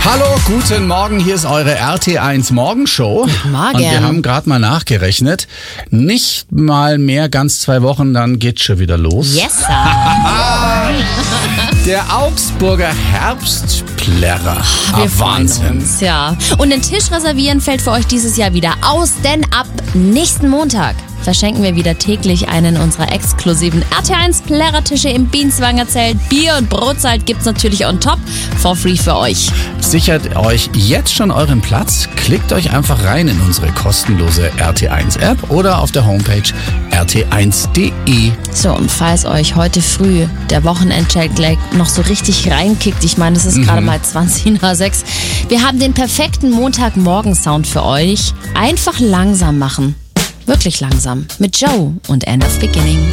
Hallo, guten Morgen, hier ist eure RT1 Morgenshow. Guten Morgen. Und wir haben gerade mal nachgerechnet. Nicht mal mehr ganz 2 Wochen, dann geht's schon wieder los. Yes, sir. Der Augsburger Herbstplärrer. Wir freuen Wahnsinn. uns, ja. Und den Tisch reservieren fällt für euch dieses Jahr wieder aus, denn ab nächsten Montag verschenken wir wieder täglich einen unserer exklusiven RT1 Plärrertische im Bienswanger Zelt. Bier und Brotzeit gibt's natürlich on top, for free für euch. Sichert euch jetzt schon euren Platz. Klickt euch einfach rein in unsere kostenlose RT1 App oder auf der Homepage rt1.de. So, und falls euch heute früh der Wochenend-Jetlag noch so richtig reinkickt, ich meine, es ist gerade mal 20 nach 6, wir haben den perfekten Montagmorgen-Sound für euch. Einfach langsam machen. Wirklich langsam. Mit Joe und End of Beginning.